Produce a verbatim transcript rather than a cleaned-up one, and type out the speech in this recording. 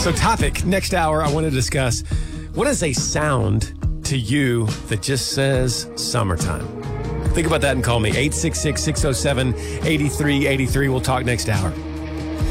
So topic, next hour, I want to discuss what is a sound to you that just says summertime? Think about that and call me. eight six six, six oh seven, eight three eight three. We'll talk next hour.